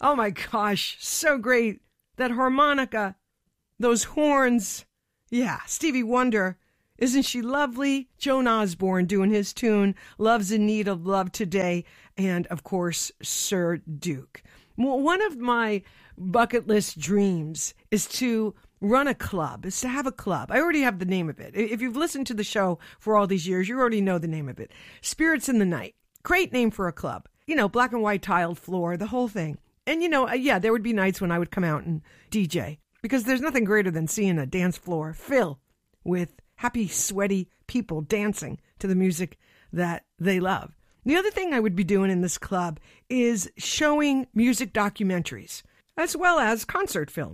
Oh my gosh, so great. That harmonica, those horns. Yeah, Stevie Wonder. Isn't she lovely? Joan Osborne doing his tune, Love's in Need of Love Today, and of course, Sir Duke. One of my bucket list dreams is to run a club, is to have a club. I already have the name of it. If you've listened to the show for all these years, you already know the name of it. Spirits in the Night. Great name for a club. You know, black and white tiled floor, the whole thing. And, you know, yeah, there would be nights when I would come out and DJ, because there's nothing greater than seeing a dance floor fill with happy, sweaty people dancing to the music that they love. The other thing I would be doing in this club is showing music documentaries, as well as concert films.